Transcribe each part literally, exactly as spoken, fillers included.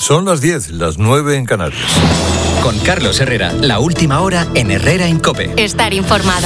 Son las diez, las nueve en Canarias. Con Carlos Herrera, la última hora en Herrera en COPE. Estar informado.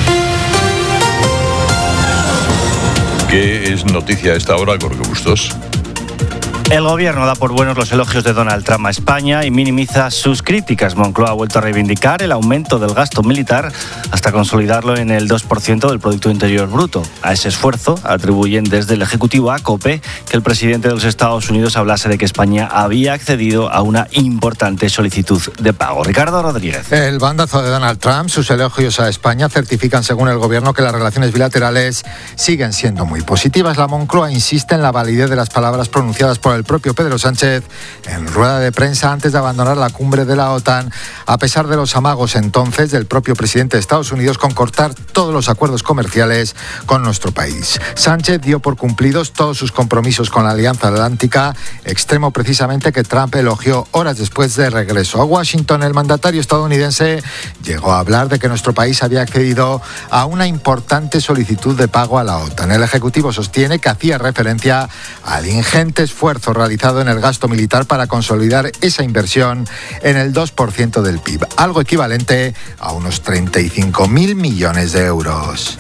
¿Qué es noticia a esta hora, Jorge Bustos? El gobierno da por buenos los elogios de Donald Trump a España y minimiza sus críticas. Moncloa ha vuelto a reivindicar el aumento del gasto militar hasta consolidarlo en el dos por ciento del Producto Interior Bruto. A ese esfuerzo atribuyen desde el Ejecutivo a COPE que el presidente de los Estados Unidos hablase de que España había accedido a una importante solicitud de pago. Ricardo Rodríguez. El bandazo de Donald Trump, sus elogios a España certifican según el gobierno que las relaciones bilaterales siguen siendo muy positivas. La Moncloa insiste en la validez de las palabras pronunciadas por el propio Pedro Sánchez en rueda de prensa antes de abandonar la cumbre de la OTAN, a pesar de los amagos entonces del propio presidente de Estados Unidos con cortar todos los acuerdos comerciales con nuestro país. Sánchez dio por cumplidos todos sus compromisos con la Alianza Atlántica, extremo precisamente que Trump elogió horas después de regreso a Washington. El mandatario estadounidense llegó a hablar de que nuestro país había accedido a una importante solicitud de pago a la OTAN. El Ejecutivo sostiene que hacía referencia al ingente esfuerzo realizado en el gasto militar para consolidar esa inversión en el dos por ciento del P I B, algo equivalente a unos treinta y cinco mil millones de euros.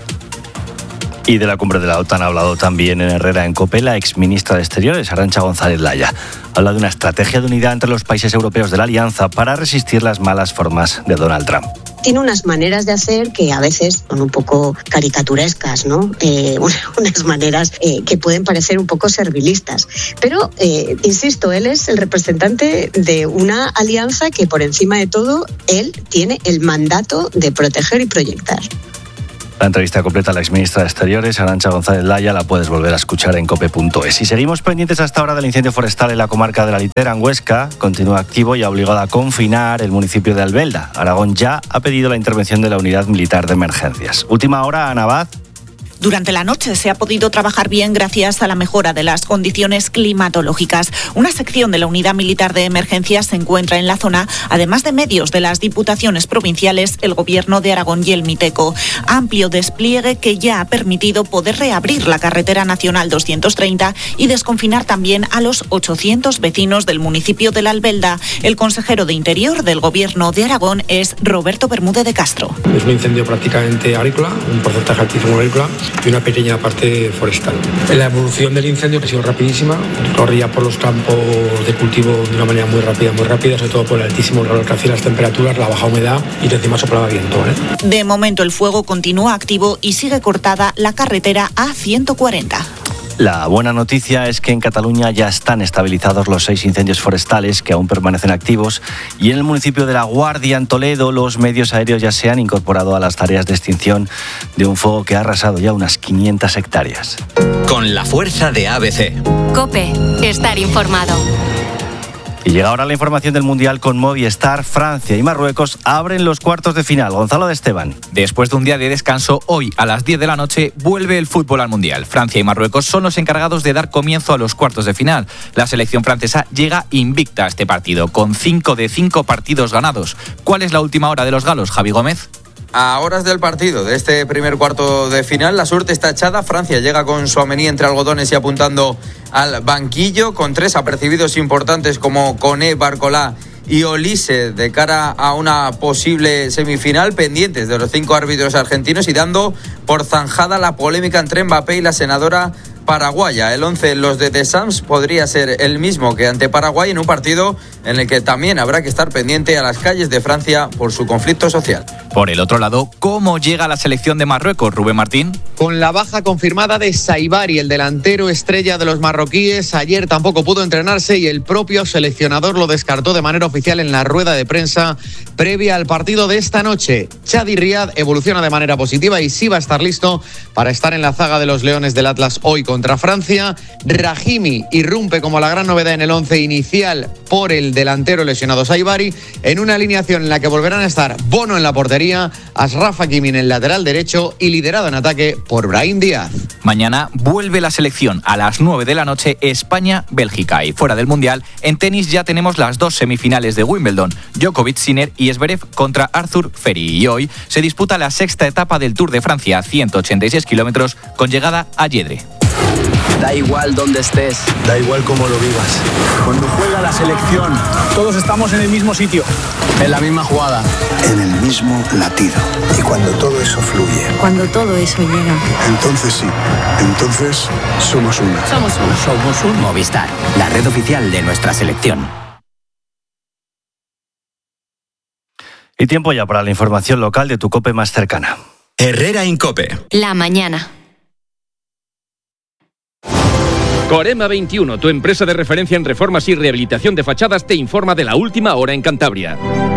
Y de la cumbre de la OTAN ha hablado también en Herrera en COPE la exministra de Exteriores, Arantxa González Laya. Habla de una estrategia de unidad entre los países europeos de la Alianza para resistir las malas formas de Donald Trump. Tiene unas maneras de hacer que a veces son un poco caricaturescas, ¿no? Eh, unas maneras eh, que pueden parecer un poco servilistas. Pero, eh, insisto, él es el representante de una alianza que, por encima de todo, él tiene el mandato de proteger y proyectar. La entrevista completa a la exministra de Exteriores, Arantxa González Laya, la puedes volver a escuchar en cope punto es. Y seguimos pendientes hasta ahora del incendio forestal en la comarca de la Litera, en Huesca. Continúa activo y ha obligado a confinar el municipio de Albelda. Aragón ya ha pedido la intervención de la Unidad Militar de Emergencias. Última hora, Ana Abad. Durante la noche se ha podido trabajar bien gracias a la mejora de las condiciones climatológicas. Una sección de la Unidad Militar de Emergencias se encuentra en la zona, además de medios de las diputaciones provinciales, el Gobierno de Aragón y el Miteco. Amplio despliegue que ya ha permitido poder reabrir la carretera nacional doscientos treinta y desconfinar también a los ochocientos vecinos del municipio de La Albelda. El consejero de Interior del Gobierno de Aragón es Roberto Bermúdez de Castro. Es un incendio prácticamente agrícola, un porcentaje altísimo agrícola y una pequeña parte forestal. La evolución del incendio ha sido rapidísima, corría por los campos de cultivo de una manera muy rápida, muy rápida, sobre todo por el altísimo calor que hacía, las temperaturas, la baja humedad y que encima soplaba viento, ¿eh? De momento el fuego continúa activo y sigue cortada la carretera A ciento cuarenta. La buena noticia es que en Cataluña ya están estabilizados los seis incendios forestales que aún permanecen activos y en el municipio de La Guardia, en Toledo, los medios aéreos ya se han incorporado a las tareas de extinción de un fuego que ha arrasado ya unas quinientas hectáreas. Con la fuerza de A B C. COPE. Estar informado. Y llega ahora la información del Mundial con Movistar. Francia y Marruecos abren los cuartos de final. Gonzalo de Esteban. Después de un día de descanso, hoy a las diez de la noche vuelve el fútbol al Mundial. Francia y Marruecos son los encargados de dar comienzo a los cuartos de final. La selección francesa llega invicta a este partido, con cinco de cinco partidos ganados. ¿Cuál es la última hora de los galos, Javi Gómez? A horas del partido de este primer cuarto de final, la suerte está echada. Francia llega con Tchouaméni entre algodones y apuntando al banquillo, con tres apercibidos importantes como Koné, Barcola y Olise de cara a una posible semifinal, pendientes de los cinco árbitros argentinos y dando por zanjada la polémica entre Mbappé y la senadora paraguaya. El once, los de Deschamps, podría ser el mismo que ante Paraguay en un partido en el que también habrá que estar pendiente a las calles de Francia por su conflicto social. Por el otro lado, ¿cómo llega la selección de Marruecos, Rubén Martín? Con la baja confirmada de Saibari, el delantero estrella de los marroquíes, ayer tampoco pudo entrenarse y el propio seleccionador lo descartó de manera oficial en la rueda de prensa previa al partido de esta noche. Chadi Riad evoluciona de manera positiva y sí va a estar listo para estar en la zaga de los Leones del Atlas hoy contra Francia. Rahimi irrumpe como la gran novedad en el once inicial por el delantero lesionado Saibari, en una alineación en la que volverán a estar Bono en la portería, Achraf Hakimi en el lateral derecho y liderado en ataque por Brahim Díaz. Mañana vuelve la selección a las nueve de la noche, España-Bélgica. Y fuera del Mundial, en tenis ya tenemos las dos semifinales de Wimbledon, Djokovic, Sinner y Zverev contra Arthur Ferry. Y hoy se disputa la sexta etapa del Tour de Francia, ciento ochenta y seis kilómetros, con llegada a Yedre. Da igual dónde estés, da igual cómo lo vivas. Cuando juega la selección, todos estamos en el mismo sitio, en la misma jugada, en el mismo latido. Y cuando todo eso fluye, cuando todo eso llega, entonces sí, entonces somos una. Somos uno. Somos un Movistar, la red oficial de nuestra selección. Y tiempo ya para la información local de tu COPE más cercana. Herrera en COPE. La mañana. Corema veintiuno, tu empresa de referencia en reformas y rehabilitación de fachadas, te informa de la última hora en Cantabria.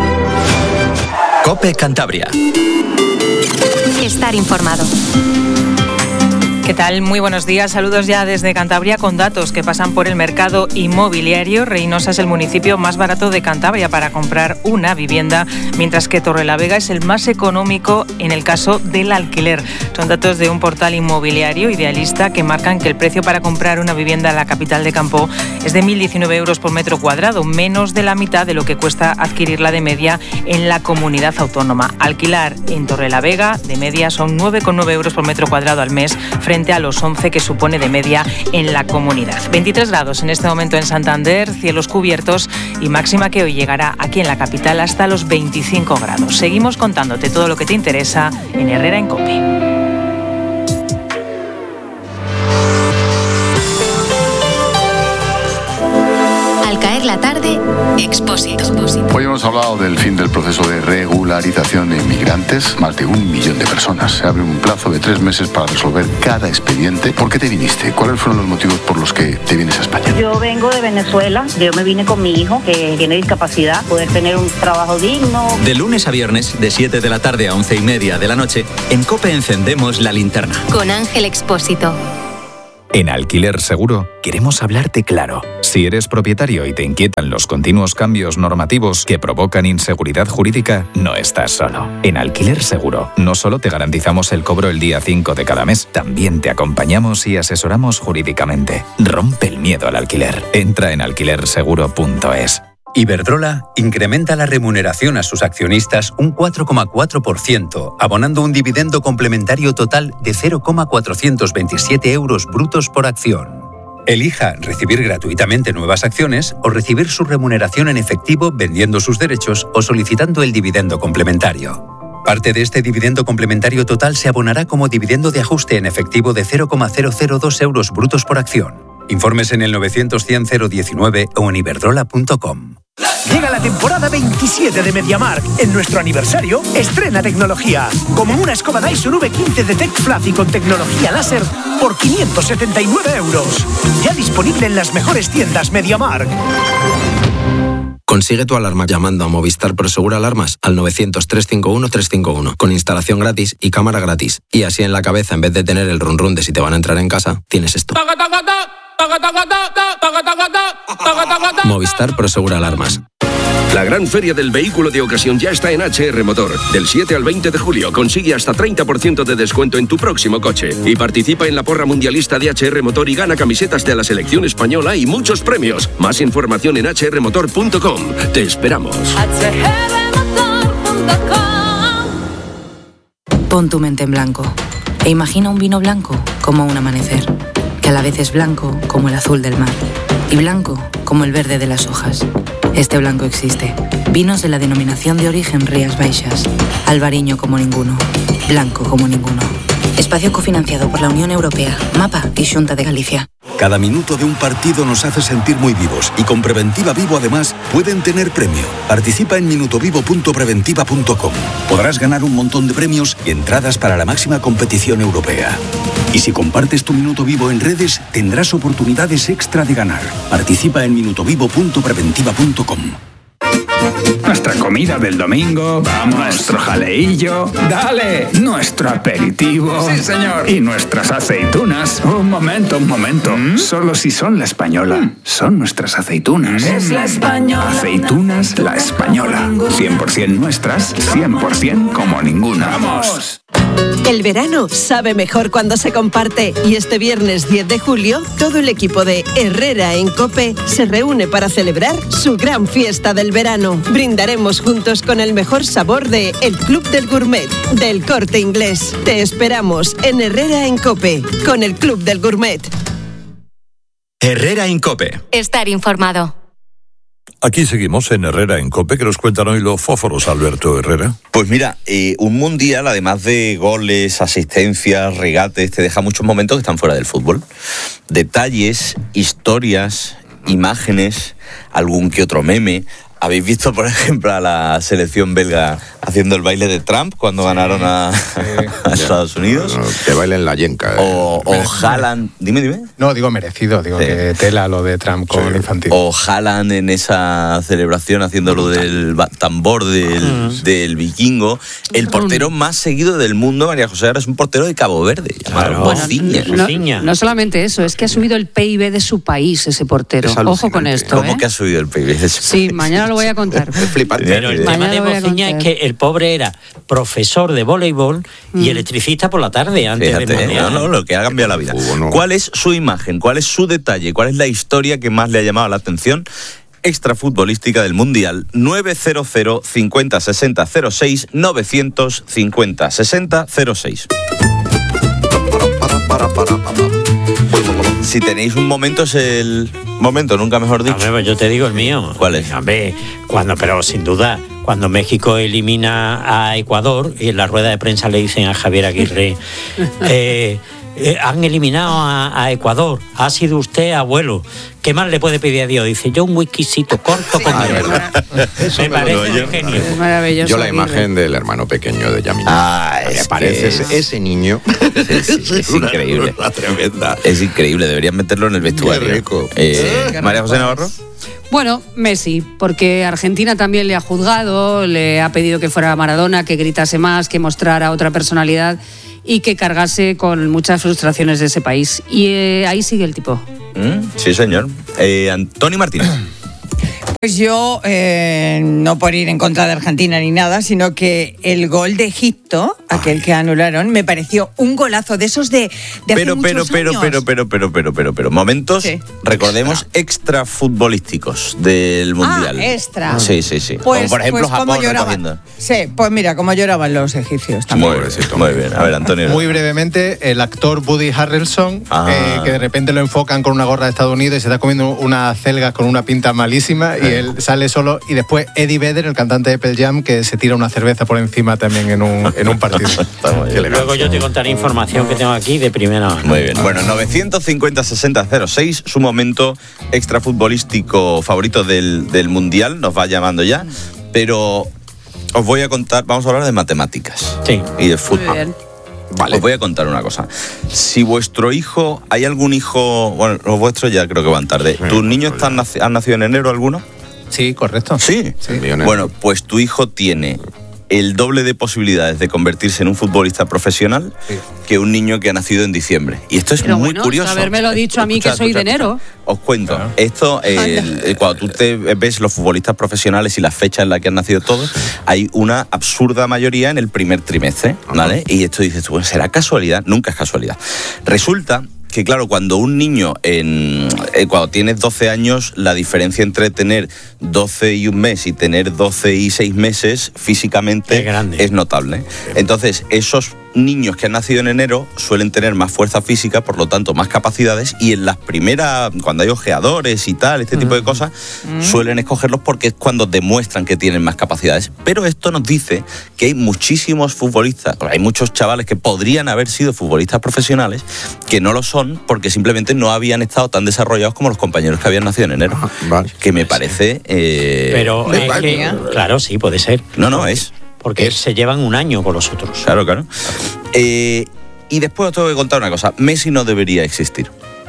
COPE Cantabria. Estar informado. ¿Qué tal? Muy buenos días. Saludos ya desde Cantabria con datos que pasan por el mercado inmobiliario. Reinosa es el municipio más barato de Cantabria para comprar una vivienda, mientras que Torrelavega es el más económico en el caso del alquiler. Son datos de un portal inmobiliario Idealista que marcan que el precio para comprar una vivienda en la capital de campo es de mil diecinueve euros por metro cuadrado, menos de la mitad de lo que cuesta adquirirla de media en la comunidad autónoma. Alquilar en Torrelavega de media son nueve coma nueve euros por metro cuadrado al mes, frente a los once que supone de media en la comunidad. veintitrés grados en este momento en Santander, cielos cubiertos y máxima que hoy llegará aquí en la capital hasta los veinticinco grados. Seguimos contándote todo lo que te interesa en Herrera en COPE. Al caer la tarde, Expósito. Hoy hemos hablado del fin del proceso de regularización de inmigrantes. Más de un millón de personas. Se abre un plazo de tres meses para resolver cada expediente. ¿Por qué te viniste? ¿Cuáles fueron los motivos por los que te vienes a España? Yo vengo de Venezuela. Yo me vine con mi hijo, que tiene discapacidad, poder tener un trabajo digno. De lunes a viernes, de siete de la tarde a once y media de la noche, en COPE encendemos la linterna. Con Ángel Expósito. En Alquiler Seguro queremos hablarte claro. Si eres propietario y te inquietan los continuos cambios normativos que provocan inseguridad jurídica, no estás solo. En Alquiler Seguro no solo te garantizamos el cobro el día cinco de cada mes, también te acompañamos y asesoramos jurídicamente. Rompe el miedo al alquiler. Entra en alquiler seguro punto es. Iberdrola incrementa la remuneración a sus accionistas un cuatro coma cuatro por ciento, abonando un dividendo complementario total de cero coma cuatrocientos veintisiete euros brutos por acción. Elija recibir gratuitamente nuevas acciones o recibir su remuneración en efectivo vendiendo sus derechos o solicitando el dividendo complementario. Parte de este dividendo complementario total se abonará como dividendo de ajuste en efectivo de cero coma cero cero dos euros brutos por acción. Informes en el novecientos cien cero diecinueve o en iberdrola punto com. Llega la temporada veintisiete de MediaMarkt. En nuestro aniversario, estrena tecnología. Como una escoba Dyson V quince de TechFluffy con tecnología láser por quinientos setenta y nueve euros. Ya disponible en las mejores tiendas MediaMarkt. Consigue tu alarma llamando a Movistar Prosegur Alarmas al novecientos, trescientos cincuenta y uno, trescientos cincuenta y uno, con instalación gratis y cámara gratis. Y así en la cabeza, en vez de tener el run run de si te van a entrar en casa, tienes esto. Movistar Prosegur Alarmas. La gran feria del vehículo de ocasión ya está en H R Motor. Del siete al veinte de julio consigue hasta treinta por ciento de descuento en tu próximo coche. Y participa en la porra mundialista de H R Motor y gana camisetas de la selección española y muchos premios. Más información en h r motor punto com. Te esperamos. hache erre motor punto com. Pon tu mente en blanco e imagina un vino blanco como un amanecer, que a la vez es blanco como el azul del mar y blanco como el verde de las hojas. Este blanco existe. Vinos de la denominación de origen Rías Baixas. Albariño como ninguno. Blanco como ninguno. Espacio cofinanciado por la Unión Europea, MAPA y Xunta de Galicia. Cada minuto de un partido nos hace sentir muy vivos y con Preventiva Vivo además pueden tener premio. Participa en minutovivo punto preventiva punto com. Podrás ganar un montón de premios y entradas para la máxima competición europea. Y si compartes tu minuto vivo en redes, tendrás oportunidades extra de ganar. Participa en minutovivo punto preventiva punto com. Nuestra comida del domingo, vamos, nuestro jaleillo, dale, nuestro aperitivo. Sí, señor. Y nuestras aceitunas. Un momento, un momento. ¿Mm? Solo si son la española. ¿Mm? Son nuestras aceitunas. Es la española. Aceitunas La Española. cien por ciento nuestras, cien por ciento como ninguna. ¡Vamos! El verano sabe mejor cuando se comparte y este viernes diez de julio todo el equipo de Herrera en COPE se reúne para celebrar su gran fiesta del verano. Brindaremos juntos con el mejor sabor de El Club del Gourmet del Corte Inglés. Te esperamos en Herrera en COPE con el Club del Gourmet. Herrera en COPE. Estar informado. Aquí seguimos en Herrera en COPE, que nos cuentan hoy los fósforos, Alberto Herrera. Pues mira, eh, un mundial, además de goles, asistencias, regates, te deja muchos momentos que están fuera del fútbol. Detalles, historias, imágenes, algún que otro meme. ¿Habéis visto, por ejemplo, a la selección belga haciendo el baile de Trump cuando sí, ganaron a, sí. a Estados Unidos? No, no, que bailen la yenca. Eh. O, o Haaland... Dime, dime. No, digo merecido, digo sí. que tela lo de Trump con sí. infantil. O Haaland en esa celebración haciendo lo del tambor del, sí. del vikingo. El portero más seguido del mundo, María José, ahora es un portero de Cabo Verde, llamado bueno, no, no solamente eso, es que ha subido el P I B de su país ese portero. Ojo con esto. ¿Cómo ¿eh? que ha subido el P I B de su país? Sí, mañana lo voy a contar. Es flipante. Pero el tema de Bociña es que el pobre era profesor de voleibol mm. y electricista por la tarde antes Fíjate, del mundial. No, no, lo que ha cambiado la vida. Bueno. ¿Cuál es su imagen? ¿Cuál es su detalle? ¿Cuál es la historia que más le ha llamado la atención extrafutbolística del mundial? nueve cero cero cincuenta sesenta cero seis novecientos cincuenta sesenta cero seis. Si tenéis un momento, es el momento, nunca mejor dicho. A ver, yo te digo el mío. ¿Cuál es? A ver, cuando, pero sin duda, cuando México elimina a Ecuador y en la rueda de prensa le dicen a Javier Aguirre, eh, eh, han eliminado a, a Ecuador, ha sido usted abuelo. ¿Qué más le puede pedir a Dios? Dice, yo un whiskycito corto con ah, hielo. Me parece un yo, genio. Es maravilloso. Yo la imagen del hermano pequeño de Yamil. Ah, es me parece ese, ese niño. Sí, sí, es, es una, increíble. Una tremenda. Es increíble, deberían meterlo en el vestuario. Qué rico. Eh, sí, María José Navarro. Bueno, Messi, porque Argentina también le ha juzgado, le ha pedido que fuera Maradona, que gritase más, que mostrara otra personalidad y que cargase con muchas frustraciones de ese país. Y eh, ahí sigue el tipo. Mm, sí, señor. Eh, Antonio Martínez. Pues yo, eh, no por ir en contra de Argentina ni nada, sino que el gol de Egipto, aquel que anularon, me pareció un golazo de esos de, de pero, hace pero, muchos pero, años. pero, pero, pero, pero, pero, pero, momentos, sí. recordemos, extrafutbolísticos del Mundial. Ah, extra. Sí, sí, sí. Pues, como por ejemplo pues Japón recogiendo. Sí, pues mira, como lloraban los egipcios también. Muy bien, muy bien. A ver, Antonio. Muy brevemente, el actor Woody Harrelson, ah. eh, que de repente lo enfocan con una gorra de Estados Unidos y se está comiendo unas celgas con una pinta malísima y él sale solo. Y después Eddie Vedder, el cantante de Pearl Jam, que se tira una cerveza por encima también en un, en un partido. Luego yo te contaré información que tengo aquí de primera mano. Muy bien. Bueno, novecientos cincuenta sesenta cero seis, su momento extrafutbolístico favorito del, del Mundial, nos va llamando ya. Pero os voy a contar, vamos a hablar de matemáticas. Sí. Y de fútbol. Vale. Os voy a contar una cosa. Si vuestro hijo, hay algún hijo, bueno, los vuestros ya creo que van tarde. ¿Tus niños están, han nacido en enero alguno? Sí, correcto. Sí. sí. Bueno, pues tu hijo tiene el doble de posibilidades de convertirse en un futbolista profesional sí. que un niño que ha nacido en diciembre. Y esto es Pero muy bueno, curioso. Habérmelo dicho a mí escucha, que soy escucha, de enero. Escucha. Os cuento. Claro. Esto, el, el, cuando tú te ves los futbolistas profesionales y las fechas en las que han nacido todos, hay una absurda mayoría en el primer trimestre, ¿vale? Uh-huh. Y esto dices tú, bueno, ¿será casualidad? Nunca es casualidad. Resulta que claro, cuando un niño, en, eh, cuando tienes doce años, la diferencia entre tener doce y un mes y tener doce y seis meses físicamente es, grande. es notable. Entonces, esos niños que han nacido en enero suelen tener más fuerza física, por lo tanto más capacidades, y en las primeras, cuando hay ojeadores y tal, este mm. tipo de cosas, mm. suelen escogerlos porque es cuando demuestran que tienen más capacidades. Pero esto nos dice que hay muchísimos futbolistas, hay muchos chavales que podrían haber sido futbolistas profesionales, que no lo son porque simplemente no habían estado tan desarrollados como los compañeros que habían nacido en enero. Ah, vale. Que me parece... Eh, Pero, eh, que, claro, sí, puede ser. No, no, es... Porque es. se llevan un año con los otros. Claro, claro. Eh, y después os tengo que contar una cosa. Messi no debería existir.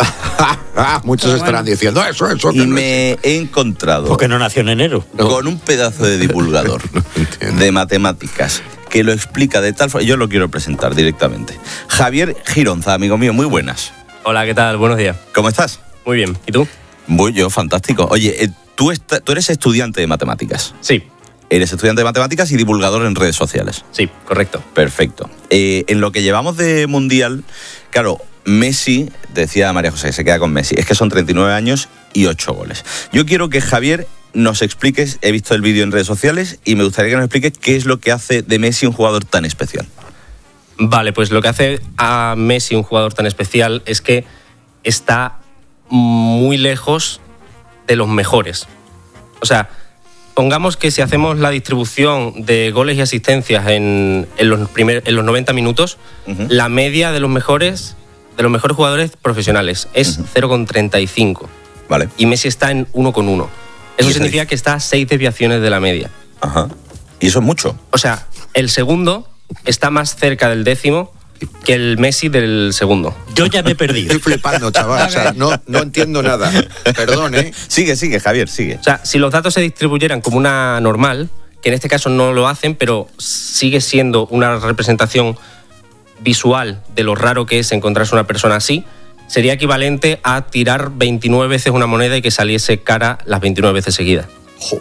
Muchos bueno. estarán diciendo eso, eso. Y no me existe. he encontrado... Porque no nació en enero. Con un pedazo de divulgador no de matemáticas que lo explica de tal forma... Yo lo quiero presentar directamente. Javier Gironza, amigo mío, muy buenas. Hola, ¿qué tal? Buenos días. ¿Cómo estás? Muy bien. ¿Y tú? Muy yo, fantástico. Oye, eh, tú, está, tú eres estudiante de matemáticas. Sí. Eres estudiante de matemáticas y divulgador en redes sociales. Sí, correcto. Perfecto. Eh, en lo que llevamos de Mundial, claro, Messi, decía María José, que se queda con Messi, es que son treinta y nueve años y ocho goles. Yo quiero que Javier nos expliques, he visto el vídeo en redes sociales y me gustaría que nos expliques qué es lo que hace de Messi un jugador tan especial. Vale, pues lo que hace a Messi un jugador tan especial es que está muy lejos de los mejores. O sea, pongamos que si hacemos la distribución de goles y asistencias en, en, los, primer, en los noventa minutos, uh-huh. la media de los mejores de los mejores jugadores profesionales es uh-huh. cero coma treinta y cinco. Vale. Y Messi está en uno coma uno. Eso significa que está a seis desviaciones de la media. Ajá. ¿Y eso es mucho? O sea, el segundo está más cerca del décimo que el Messi del segundo. Yo ya me he perdido. Estoy flipando, chaval. O sea, no, no entiendo nada. Perdón, ¿eh? Sigue, sigue, Javier, sigue. O sea, si los datos se distribuyeran como una normal, que en este caso no lo hacen, pero sigue siendo una representación visual de lo raro que es encontrarse una persona así, sería equivalente a tirar veintinueve veces una moneda y que saliese cara las veintinueve veces seguidas. Joder.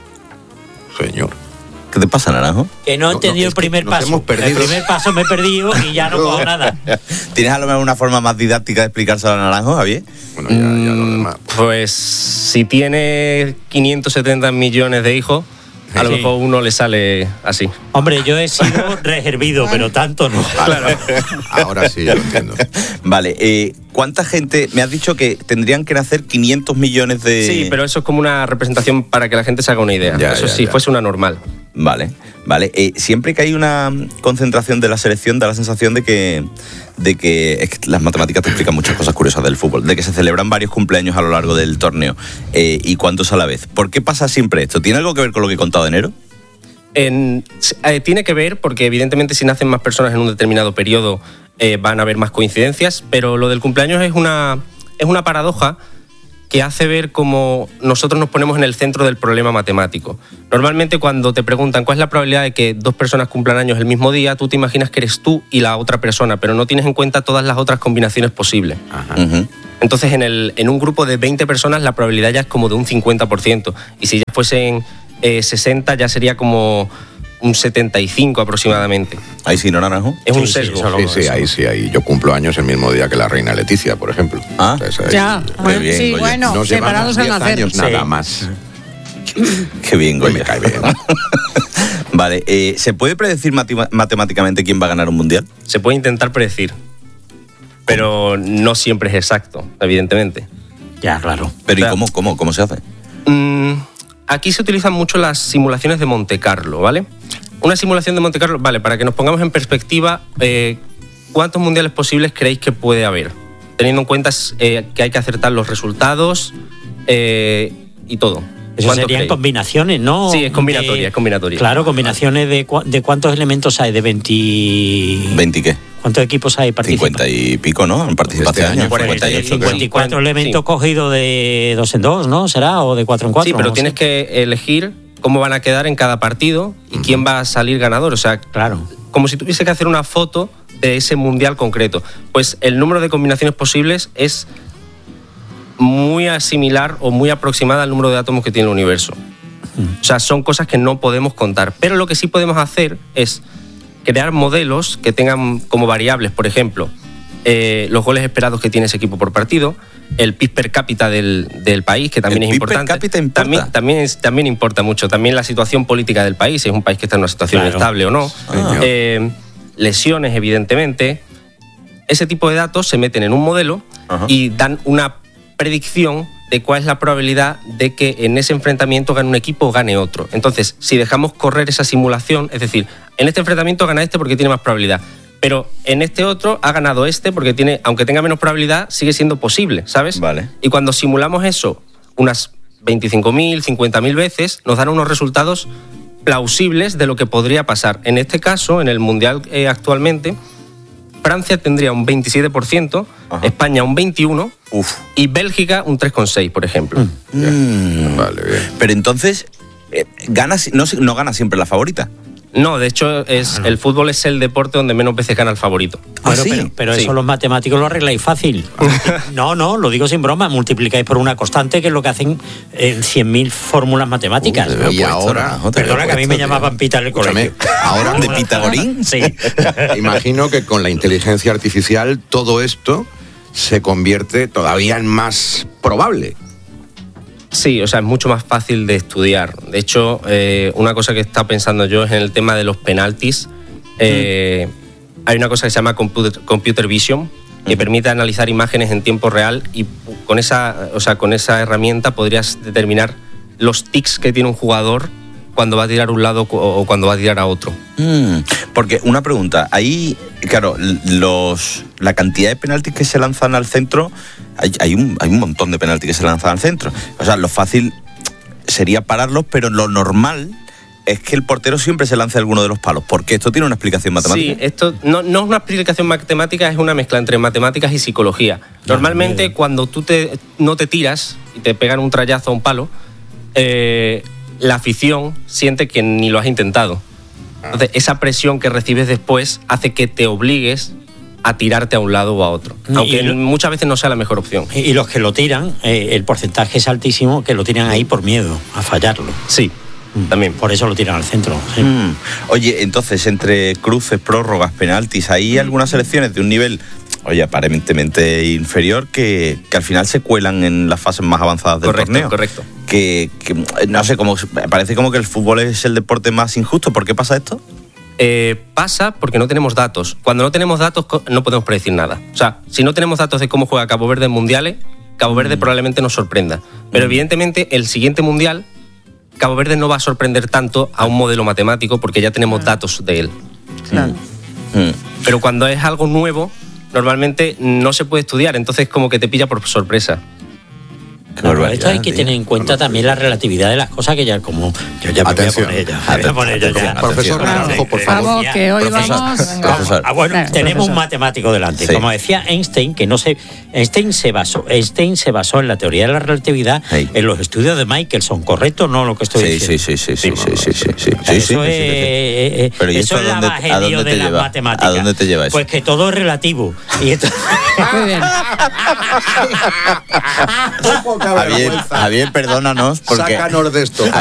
Señor. ¿Qué te pasa, Naranjo? Que no he entendido no, el primer paso. El primer paso me he perdido y ya no cojo nada. ¿Tienes a lo mejor una forma más didáctica de explicárselo a Naranjo, Javier? Bueno, ya, ya lo demás. Pues si tiene quinientos setenta millones de hijos, a lo sí. mejor uno le sale así. Hombre, yo he sido reservido, pero tanto no. Claro. Ahora sí, lo entiendo. Vale, eh, ¿cuánta gente? Me has dicho que tendrían que nacer quinientos millones de... Sí, pero eso es como una representación para que la gente se haga una idea. Ya, eso ya, si ya. fuese una normal. Vale, vale. Eh, siempre que hay una concentración de la selección da la sensación de que, de que, es que las matemáticas te explican muchas cosas curiosas del fútbol, de que se celebran varios cumpleaños a lo largo del torneo eh, y cuántos a la vez. ¿Por qué pasa siempre esto? ¿Tiene algo que ver con lo que he contado de enero? En, eh, tiene que ver porque evidentemente si nacen más personas en un determinado periodo eh, van a haber más coincidencias, pero lo del cumpleaños es una, es una paradoja que hace ver cómo nosotros nos ponemos en el centro del problema matemático. Normalmente cuando te preguntan cuál es la probabilidad de que dos personas cumplan años el mismo día, tú te imaginas que eres tú y la otra persona, pero no tienes en cuenta todas las otras combinaciones posibles. Ajá. Uh-huh. Entonces en, el, en un grupo de veinte personas la probabilidad ya es como de un cincuenta por ciento, y si ya fuesen eh, sesenta ya sería como un setenta y cinco aproximadamente. Ahí sí, ¿no, Naranjo? Es sí, un sesgo. Sí, sí, sí, ahí sí, ahí. Yo cumplo años el mismo día que la reina Leticia, por ejemplo. Ah, Entonces, ya. Bueno, bien, sí, Goya. bueno, Nos separados al diez nacer. años Sí. nada más. Qué bien, Goya. Me cae bien. Vale, eh, ¿se puede predecir mati- matemáticamente quién va a ganar un mundial? Se puede intentar predecir, pero no siempre es exacto, evidentemente. Ya, claro. Pero o sea, ¿y cómo, cómo, cómo se hace? Mmm, aquí se utilizan mucho las simulaciones de Monte Carlo, ¿vale? Una simulación de Monte Carlo, vale, para que nos pongamos en perspectiva, eh, ¿cuántos mundiales posibles creéis que puede haber? Teniendo en cuenta eh, que hay que acertar los resultados eh, y todo. Eso serían creéis? Combinaciones, ¿no? Sí, es combinatoria, de, es combinatoria. Claro, combinaciones de, de cuántos elementos hay, de veinte... ¿veinte qué? ¿Cuántos equipos hay participantes? cincuenta y pico, ¿no? En participación. Este año, cincuenta y ocho. cincuenta y cuatro elementos sí. cogidos de dos en dos, ¿no? ¿Será? ¿O de cuatro en cuatro? Sí, pero no tienes sé. que elegir cómo van a quedar en cada partido y uh-huh. quién va a salir ganador. O sea, claro. como si tuviese que hacer una foto de ese mundial concreto. Pues el número de combinaciones posibles es muy similar o muy aproximada al número de átomos que tiene el universo. Uh-huh. O sea, son cosas que no podemos contar. Pero lo que sí podemos hacer es crear modelos que tengan como variables, por ejemplo, eh, los goles esperados que tiene ese equipo por partido, el P I B per cápita del, del país, que también ¿El es P I B importante. per cápita importa? También, también, es, también importa mucho. También la situación política del país, si es un país que está en una situación claro. estable o no. Ah. Eh, lesiones, evidentemente. Ese tipo de datos se meten en un modelo uh-huh. y dan una predicción de cuál es la probabilidad de que en ese enfrentamiento gane un equipo o gane otro. Entonces, si dejamos correr esa simulación, es decir, en este enfrentamiento gana este porque tiene más probabilidad, pero en este otro ha ganado este porque tiene, aunque tenga menos probabilidad, sigue siendo posible, ¿sabes? Vale. Y cuando simulamos eso unas veinticinco mil, cincuenta mil veces, nos dan unos resultados plausibles de lo que podría pasar. En este caso, en el Mundial eh, actualmente, Francia tendría un veintisiete por ciento, ajá. España un veintiuno por ciento Uf. y Bélgica un tres coma seis por ciento, por ejemplo. Mm. Vale, bien. Pero entonces, eh, gana, no, no gana siempre la favorita. No, de hecho, es, el fútbol es el deporte donde menos veces gana el favorito. Bueno, ¿Ah, sí? pero, pero sí. eso los matemáticos lo arregláis fácil. No, no, lo digo sin broma, multiplicáis por una constante, que es lo que hacen en cien mil fórmulas matemáticas. Uh, y ahora... No, perdona, que a mí me llamaban Pita en el colegio. Ahora, ¿de Pitagorín? Sí. Imagino que con la inteligencia artificial todo esto se convierte todavía en más probable. Sí, o sea, es mucho más fácil de estudiar. De hecho, eh, una cosa que he estado pensando yo es en el tema de los penaltis. Eh, mm. Hay una cosa que se llama computer, computer vision, que mm. permite analizar imágenes en tiempo real y con esa, o sea, con esa herramienta podrías determinar los tics que tiene un jugador cuando va a tirar a un lado o cuando va a tirar a otro. Mm, porque una pregunta, ahí, claro, los, la cantidad de penaltis que se lanzan al centro, hay, hay, un, hay un montón de penaltis que se lanzan al centro. O sea, lo fácil sería pararlos, pero lo normal es que el portero siempre se lance alguno de los palos, porque esto tiene una explicación matemática. Sí, esto no, no es una explicación matemática, es una mezcla entre matemáticas y psicología. Normalmente, ah, cuando tú te, no te tiras y te pegan un trayazo a un palo, eh, la afición siente que ni lo has intentado. Entonces, esa presión que recibes después hace que te obligues a tirarte a un lado o a otro, aunque y, muchas veces no sea la mejor opción. Y los que lo tiran, eh, el porcentaje es altísimo, que lo tiran ahí por miedo a fallarlo. Sí, también. Por eso lo tiran al centro. Sí. Mm. Oye, entonces, entre cruces, prórrogas, penaltis, ¿hay algunas selecciones de un nivel, oye, aparentemente inferior, que, que al final se cuelan en las fases más avanzadas del correcto, torneo? Correcto, que, que, no sé, como, parece como que el fútbol es el deporte más injusto. ¿Por qué pasa esto? Eh, pasa porque no tenemos datos. Cuando no tenemos datos no podemos predecir nada. O sea, si no tenemos datos de cómo juega Cabo Verde en mundiales, Cabo Verde mm. probablemente nos sorprenda. Pero mm. evidentemente el siguiente mundial, Cabo Verde no va a sorprender tanto a un modelo matemático porque ya tenemos claro. datos de él. Claro. Mm. Pero cuando es algo nuevo, normalmente no se puede estudiar, entonces como que te pilla por sorpresa. Claro, esto hay que tener en cuenta también la relatividad de las cosas, que ya como yo ya me voy a poner ya, me voy a poner yo ya. Profesor Naranjo, por favor. Vamos, que hoy profesor, vamos. Profesor. Ah, bueno, Claro, tenemos profesor. un matemático delante. Sí. Como decía Einstein, que no se Einstein se basó, Einstein se basó en la teoría de la relatividad, sí. en los estudios de Michelson, ¿correcto o no lo que estoy sí, diciendo? Sí, sí, sí, sí, sí, sí, sí, sí, sí, sí, eso sí, es, sí, sí, sí. Pero eso es la bajerío de las matemáticas. ¿A dónde te lleva eso? Pues que todo es relativo. Y esto... Muy bien. Javier, Javier, perdónanos porque Sácanos de esto. Javier,